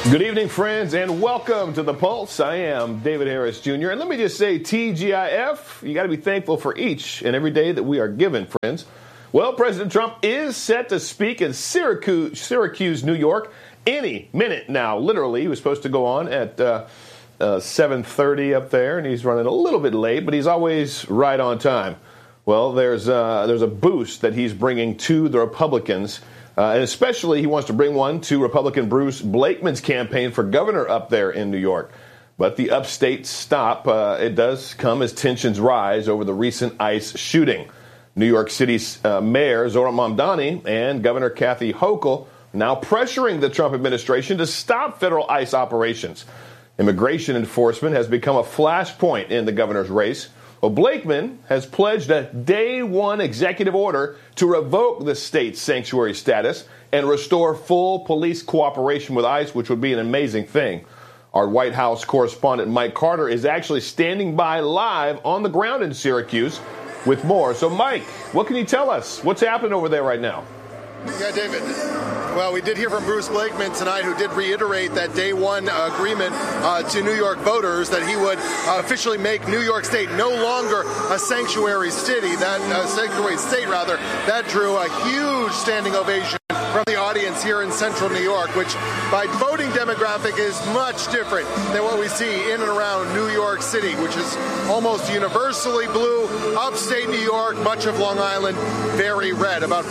Good evening, friends, and welcome to The Pulse. I am David Harris Jr., and let me just say, TGIF, you got to be thankful for each and every day that we are given, friends. Well, President Trump is set to speak in Syracuse, New York, any minute now. Literally, he was supposed to go on at 7:30 up there, and he's running a little bit late, but he's always right on time. Well, there's a boost that he's bringing to the Republicans. And especially he wants to bring one to Republican Bruce Blakeman's campaign for governor up there in New York. But the upstate stop, it does come as tensions rise over the recent ICE shooting. New York City's Mayor Zohran Mamdani and Governor Kathy Hochul now pressuring the Trump administration to stop federal ICE operations. Immigration enforcement has become a flashpoint in the governor's race. Well, Blakeman has pledged a day one executive order to revoke the state's sanctuary status and restore full police cooperation with ICE, which would be an amazing thing. Our White House correspondent Mike Carter is actually standing by live on the ground in Syracuse with more. So, Mike, what can you tell us? What's happening over there right now? Yeah, David. Well, we did hear from Bruce Blakeman tonight, who did reiterate that day one agreement to New York voters that he would officially make New York State no longer a sanctuary city, sanctuary state rather. That drew a huge standing ovation from the audience here in central New York, which by voting demographic is much different than what we see in and around New York City, which is almost universally blue. Upstate New York, much of Long Island, very red. About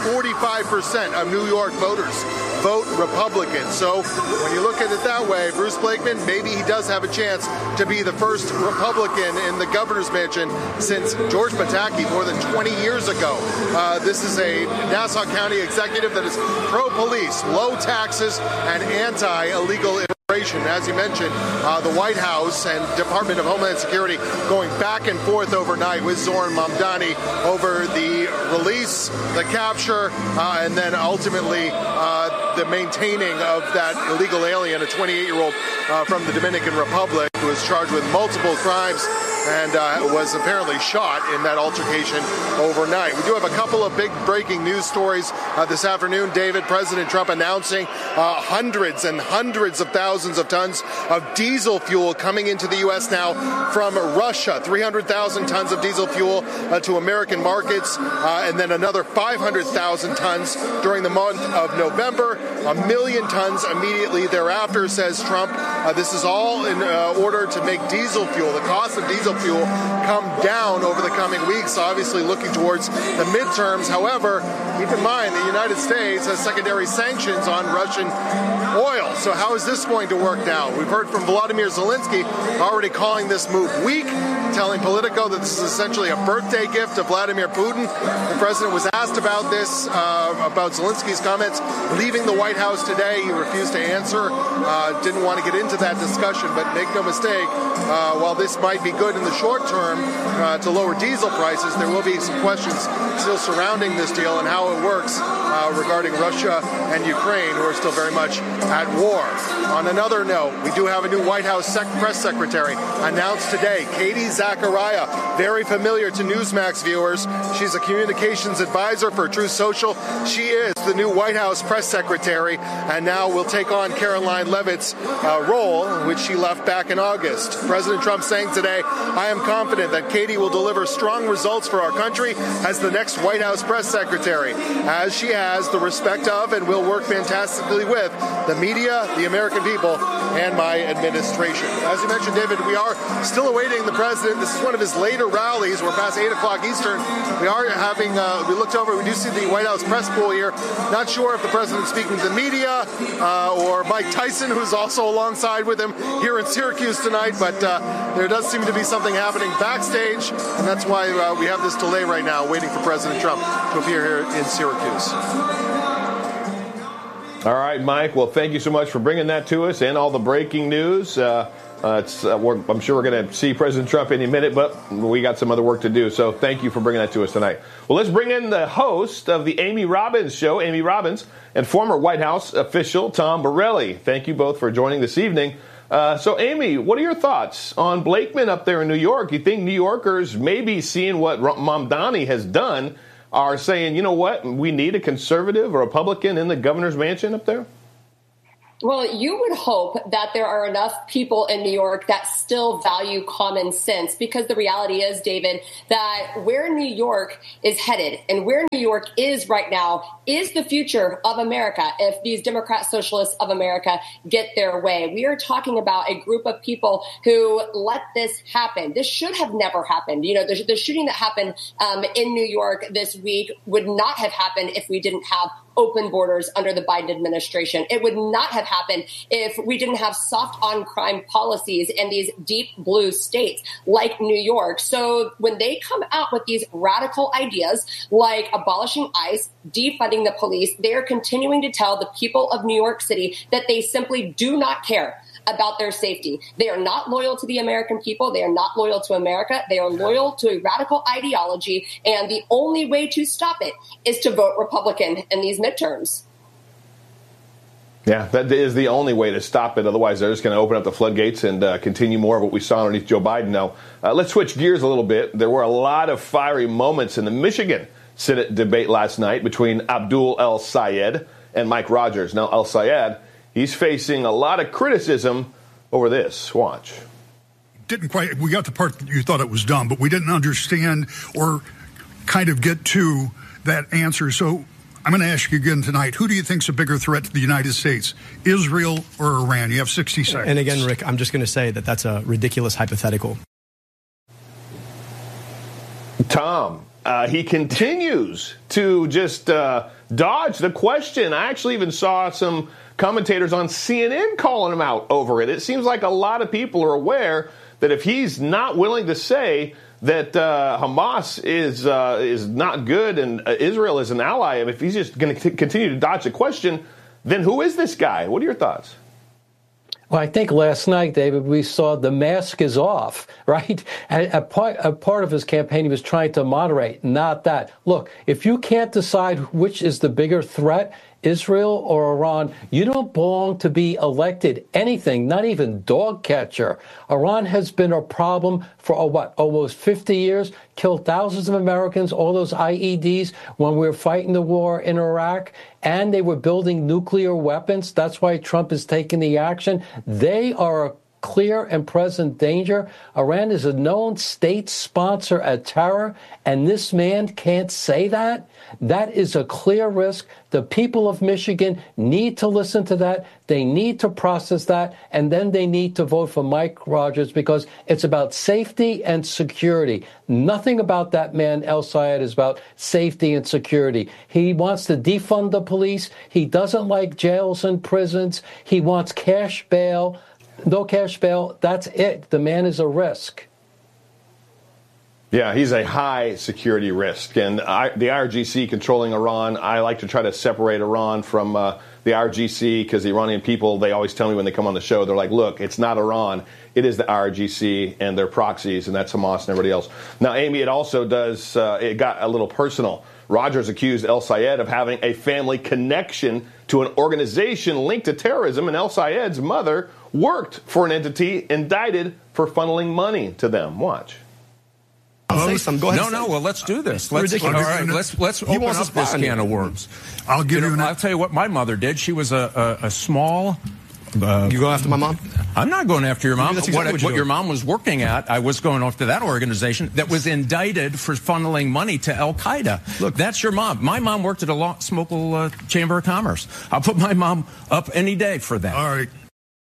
45% of New York voters vote Republican. So when you look at it that way, Bruce Blakeman, maybe he does have a chance to be the first Republican in the governor's mansion since George Pataki more than 20 years ago. This is a Nassau County executive that is pro-police, low taxes, and anti-illegal immigration. As you mentioned, the White House and Department of Homeland Security going back and forth overnight with Zohran Mamdani over the release, the capture, and then ultimately the maintaining of that illegal alien, a 28-year-old from the Dominican Republic, who was charged with multiple crimes and was apparently shot in that altercation overnight. We do have a couple of big breaking news stories this afternoon. David, President Trump announcing hundreds and hundreds of thousands of tons of diesel fuel coming into the U.S. now from Russia. 300,000 tons of diesel fuel to American markets, and then another 500,000 tons during the month of November. 1 million tons immediately thereafter, says Trump. This is all in order to make diesel fuel, the cost of diesel fuel, come down over the coming weeks, obviously looking towards the midterms. However, keep in mind the United States has secondary sanctions on Russian oil. So how is this going to work now? We've heard from Volodymyr Zelensky already calling this move weak, telling Politico that this is essentially a birthday gift to Vladimir Putin. The president was asked about this, about Zelensky's comments leaving the White House today. He refused to answer, didn't want to get into that discussion, but make no mistake, while this might be good in the short term to lower diesel prices, there will be some questions still surrounding this deal and how it works regarding Russia and Ukraine, who are still very much at war. On another note, we do have a new White House press secretary announced today, Katie Zachariah, very familiar to Newsmax viewers. She's a communications advisor for Truth Social. She is the new White House press secretary, and now will take on Caroline Leavitt's role, which she left back in August. President Trump saying today, I am confident that Katie will deliver strong results for our country as the next White House press secretary, as she has the respect of and will work fantastically with the media, the American people, and my administration. As you mentioned, David, we are still awaiting the president. This is one of his later rallies. We're past 8 o'clock Eastern. We are having, we looked over, we do see the White House press pool here. Not sure if the president's speaking to the media or Mike Tyson, who's also alongside with him here in Syracuse tonight, but there does seem to be something happening backstage, and that's why we have this delay right now, waiting for President Trump to appear here in Syracuse. All right, Mike. Well, thank you so much for bringing that to us and all the breaking news. I'm sure we're going to see President Trump any minute, but we got some other work to do. So thank you for bringing that to us tonight. Well, let's bring in the host of the Amy Robbins Show, Amy Robbins, and former White House official Tom Borelli. Thank you both for joining this evening. So, Amy, what are your thoughts on Blakeman up there in New York? You think New Yorkers, maybe seeing what Mamdani has done, are saying, you know what, we need a conservative or Republican in the governor's mansion up there? Well, you would hope that there are enough people in New York that still value common sense, because the reality is, David, that where New York is headed and where New York is right now is the future of America if these Democrat Socialists of America get their way. We are talking about a group of people who let this happen. This should have never happened. You know, the shooting that happened in New York this week would not have happened if we didn't have open borders under the Biden administration. It would not have happened if we didn't have soft on crime policies in these deep blue states like New York. So when they come out with these radical ideas like abolishing ICE, defunding the police, they are continuing to tell the people of New York City that they simply do not care about their safety. They are not loyal to the American people. They are not loyal to America. They are loyal to a radical ideology. And the only way to stop it is to vote Republican in these midterms. Yeah, that is the only way to stop it. Otherwise, they're just going to open up the floodgates and continue more of what we saw underneath Joe Biden. Now, let's switch gears a little bit. There were a lot of fiery moments in the Michigan Senate debate last night between Abdul El-Sayed and Mike Rogers. Now, El-Sayed, he's facing a lot of criticism over this. Watch. We got the part that you thought it was dumb, but we didn't understand or kind of get to that answer. So I'm going to ask you again tonight, who do you think is a bigger threat to the United States, Israel or Iran? You have 60 seconds. And again, Rick, I'm just going to say that that's a ridiculous hypothetical. Tom, he continues to just dodge the question. I actually even saw some commentators on CNN calling him out over it. It seems like a lot of people are aware that if he's not willing to say that Hamas is not good and Israel is an ally, and if he's just going to continue to dodge the question, then who is this guy? What are your thoughts? Well, I think last night, David, we saw the mask is off, right? A part of his campaign, he was trying to moderate, not that. Look, if you can't decide which is the bigger threat, Israel or Iran, you don't belong to be elected anything, not even dog catcher. Iran has been a problem for, almost 50 years, killed thousands of Americans, all those IEDs when we were fighting the war in Iraq, and they were building nuclear weapons. That's why Trump is taking the action. They are a clear and present danger. Iran is a known state sponsor of terror, and this man can't say that. That is a clear risk. The people of Michigan need to listen to that. They need to process that, and then they need to vote for Mike Rogers, because it's about safety and security. Nothing about that man, El-Sayed, is about safety and security. He wants to defund the police. He doesn't like jails and prisons. He wants cash bail. No cash bail. That's it. The man is a risk. Yeah, he's a high security risk. And the IRGC controlling Iran, I like to try to separate Iran from the IRGC, because the Iranian people, they always tell me when they come on the show, they're like, look, it's not Iran. It is the IRGC and their proxies, and that's Hamas and everybody else. Now, Amy, it also does, it got a little personal. Rogers accused El-Sayed of having a family connection to an organization linked to terrorism, and El-Sayed's mother worked for an entity indicted for funneling money to them. Watch. Say something. Go ahead. No. Well, let's do this. Let's open wants up this can of worms. I'll give you. I'll tell you what my mother did. She was a small. You go after my mom? I'm not going after your mom. That's exactly what your mom was working at, I was going after that organization that was indicted for funneling money to Al Qaeda. Look, that's your mom. My mom worked at a local chamber of commerce. I'll put my mom up any day for that. All right.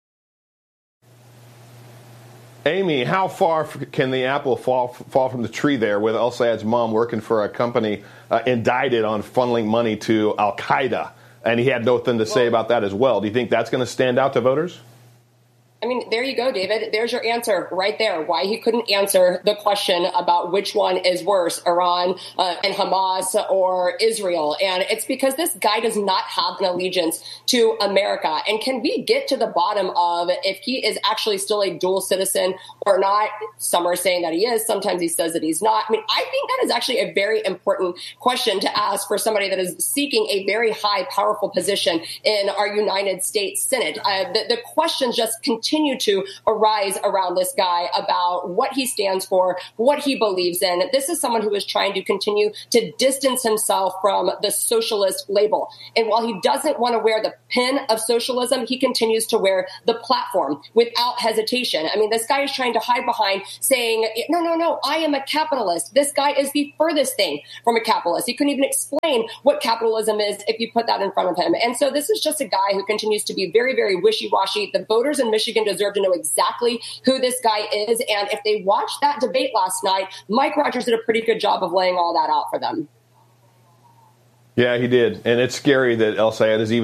Amy, how far can the apple fall from the tree there with El-Sayed's mom working for a company indicted on funneling money to Al Qaeda? And he had nothing to say about that as well. Do you think that's going to stand out to voters? I mean, there you go, David. There's your answer right there. Why he couldn't answer the question about which one is worse, Iran and Hamas or Israel. And it's because this guy does not have an allegiance to America. And can we get to the bottom of if he is actually still a dual citizen or not? Some are saying that he is. Sometimes he says that he's not. I mean, I think that is actually a very important question to ask for somebody that is seeking a very high, powerful position in our United States Senate. The questions just continue continue to arise around this guy about what he stands for, what he believes in. This is someone who is trying to continue to distance himself from the socialist label. And while he doesn't want to wear the pin of socialism, he continues to wear the platform without hesitation. I mean, this guy is trying to hide behind saying, no, I am a capitalist. This guy is the furthest thing from a capitalist. He couldn't even explain what capitalism is if you put that in front of him. And so this is just a guy who continues to be very, very wishy-washy. The voters in Michigan deserve to know exactly who this guy is. And if they watched that debate last night, Mike Rogers did a pretty good job of laying all that out for them. Yeah, he did. And it's scary that El Sayed is even